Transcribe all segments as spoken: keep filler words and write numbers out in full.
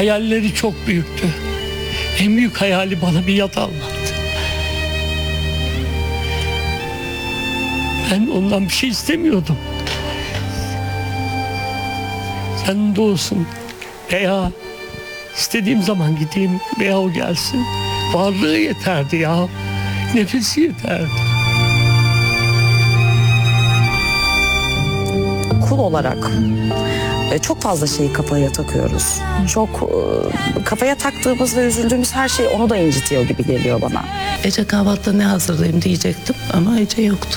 Hayalleri çok büyüktü. En büyük hayali bana bir yat almaktı. Ben ondan bir şey istemiyordum. Yanında olsun veya istediğim zaman gideyim veya o gelsin. Varlığı yeterdi ya. Nefesi yeterdi. Kul olarak çok fazla şeyi kafaya takıyoruz. Çok kafaya taktığımız ve üzüldüğümüz her şey onu da incitiyor gibi geliyor bana. Ece kahvaltıda ne hazırlayayım diyecektim ama Ece yoktu.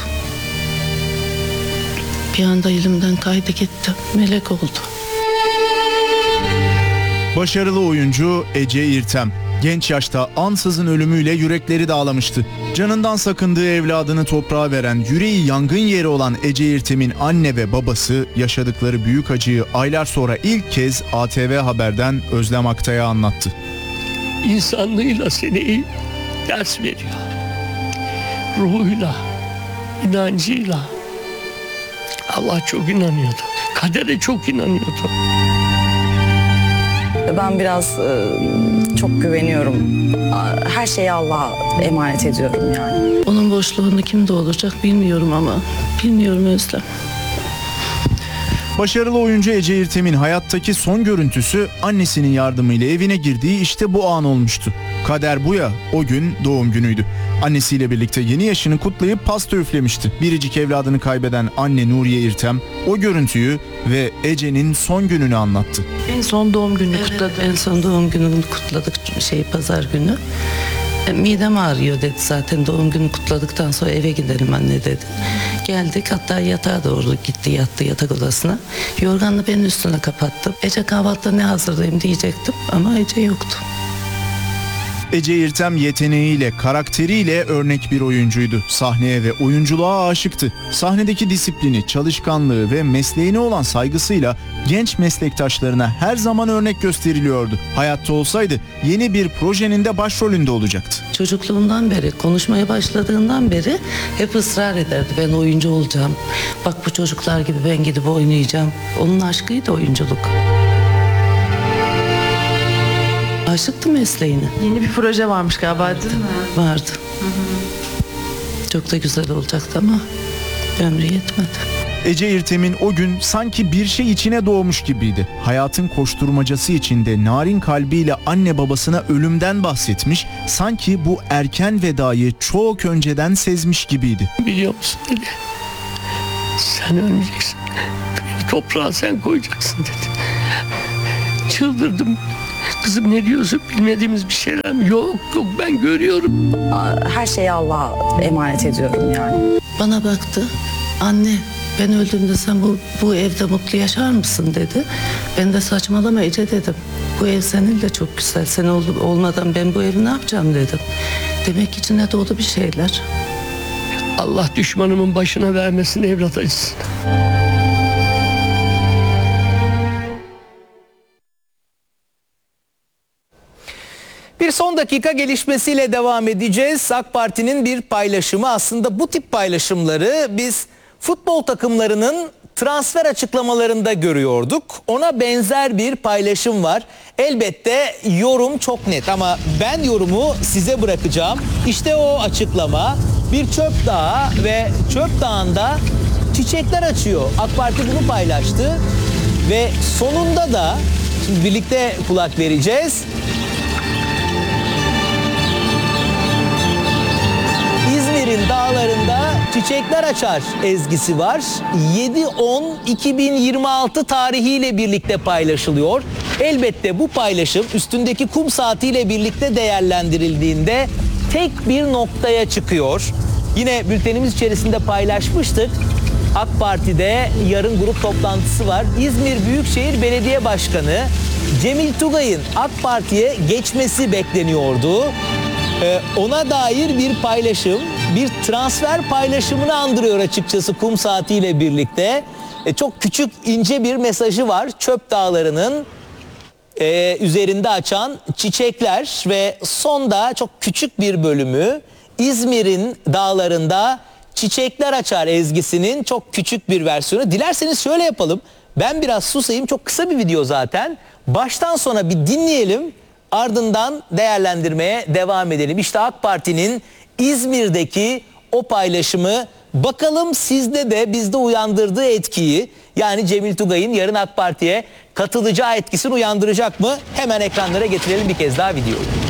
Bir anda elimden kaydı gitti. Melek oldu. Başarılı oyuncu Ece İrtem. Genç yaşta ansızın ölümüyle yürekleri dağlamıştı. Canından sakındığı evladını toprağa veren, yüreği yangın yeri olan Ece İrtem'in anne ve babası yaşadıkları büyük acıyı aylar sonra ilk kez A T V Haber'den Özlem Aktay'a anlattı. İnsanlığıyla seni ders veriyor. Ruhuyla, inancıyla. Allah çok inanıyordu. Kadere çok inanıyordu. Ben biraz e, çok güveniyorum. Her şeyi Allah'a emanet ediyorum yani. Onun boşluğunu kim dolduracak bilmiyorum ama bilmiyorum Özlem. Başarılı oyuncu Ece İrtem'in hayattaki son görüntüsü annesinin yardımıyla evine girdiği işte bu an olmuştu. Kader bu ya, o gün doğum günüydü. Annesiyle birlikte yeni yaşını kutlayıp pasta üflemişti. Biricik evladını kaybeden anne Nuriye İrtem o görüntüyü ve Ece'nin son gününü anlattı. En son doğum gününü evet, kutladık. En son doğum gününü kutladık şey pazar günü. E, midem ağrıyor dedi zaten doğum günü kutladıktan sonra eve gidelim anne dedi. Geldik hatta yatağa doğru gitti yattı yatak odasına. Yorganla benim üstüne kapattım. Ece kahvaltıda ne hazırlayayım diyecektim ama Ece yoktu. Ece İrtem yeteneğiyle, karakteriyle örnek bir oyuncuydu. Sahneye ve oyunculuğa aşıktı. Sahnedeki disiplini, çalışkanlığı ve mesleğine olan saygısıyla genç meslektaşlarına her zaman örnek gösteriliyordu. Hayatta olsaydı yeni bir projenin de başrolünde olacaktı. Çocukluğundan beri, konuşmaya başladığından beri hep ısrar ederdi. Ben oyuncu olacağım. Bak bu çocuklar gibi ben gidip oynayacağım. Onun aşkıydı oyunculuk. Aşıktı mesleğine. Yeni bir proje varmış galiba değil mi? Vardı. Hı hı. Çok da güzel olacaktı ama ömrü yetmedi. Ece İrtem'in o gün sanki bir şey içine doğmuş gibiydi. Hayatın koşturmacası içinde narin kalbiyle anne babasına ölümden bahsetmiş, sanki bu erken vedayı çok önceden sezmiş gibiydi. Biliyor musun dedi. Sen ölmeyeceksin. Toprağa sen koyacaksın dedi. Çıldırdım. Kızım ne diyorsun, bilmediğimiz bir şeyler mi? Yok yok ben görüyorum. Her şeyi Allah'a emanet ediyorum yani. Bana baktı. Anne ben öldüğümde sen bu, bu evde mutlu yaşar mısın dedi. Ben de saçmalama Ece dedim. Bu ev seninle çok güzel. Sen ol, olmadan ben bu evi ne yapacağım dedim. Demek içine doğdu bir şeyler. Allah düşmanımın başına vermesin evlat acısını. Bir son dakika gelişmesiyle devam edeceğiz. AK Parti'nin bir paylaşımı, aslında bu tip paylaşımları biz futbol takımlarının transfer açıklamalarında görüyorduk. Ona benzer bir paylaşım var. Elbette yorum çok net ama ben yorumu size bırakacağım. İşte o açıklama, bir çöp dağı ve çöp dağında çiçekler açıyor. AK Parti bunu paylaştı ve sonunda da şimdi birlikte kulak vereceğiz. İzmir'in dağlarında çiçekler açar ezgisi var. yedi on iki bin yirmi altı tarihiyle birlikte paylaşılıyor. Elbette bu paylaşım üstündeki kum saatiyle birlikte değerlendirildiğinde tek bir noktaya çıkıyor. Yine bültenimiz içerisinde paylaşmıştık. AK Parti'de yarın grup toplantısı var. İzmir Büyükşehir Belediye Başkanı Cemil Tugay'ın AK Parti'ye geçmesi bekleniyordu. Ee, ona dair bir paylaşım, bir transfer paylaşımını andırıyor açıkçası kum saatiyle birlikte. Ee, çok küçük ince bir mesajı var. Çöp dağlarının e, üzerinde açan çiçekler ve sonda çok küçük bir bölümü İzmir'in dağlarında çiçekler açar ezgisinin çok küçük bir versiyonu. Dilerseniz şöyle yapalım. Ben biraz susayım, çok kısa bir video zaten. Baştan sona bir dinleyelim, ardından değerlendirmeye devam edelim. İşte AK Parti'nin İzmir'deki o paylaşımı, bakalım sizde de bizde uyandırdığı etkiyi, yani Cemil Tugay'ın yarın AK Parti'ye katılacağı etkisini uyandıracak mı? Hemen ekranlara getirelim bir kez daha videoyu.